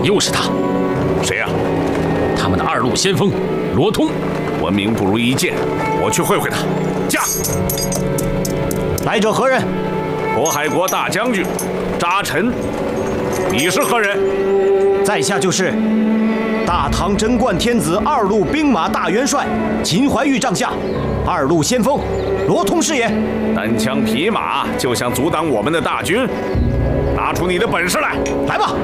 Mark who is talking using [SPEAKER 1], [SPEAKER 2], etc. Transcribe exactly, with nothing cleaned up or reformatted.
[SPEAKER 1] 又是他。
[SPEAKER 2] 谁呀、啊？
[SPEAKER 1] 他们的二路先锋罗通。
[SPEAKER 2] 闻名不如一见，我去会会他。驾！
[SPEAKER 3] 来者何人？
[SPEAKER 2] 渤海国大将军扎臣。你是何人？
[SPEAKER 3] 在下就是大唐贞观天子二路兵马大元帅秦怀玉帐下二路先锋罗通是也。
[SPEAKER 2] 单枪匹马就想阻挡我们的大军，拿出你的本事来！
[SPEAKER 3] 来吧！